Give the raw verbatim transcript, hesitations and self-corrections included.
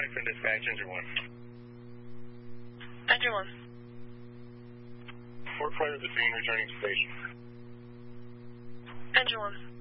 static from dispatch, engine one. Engine one. Fort Flight of the scene, returning to station. Engine one.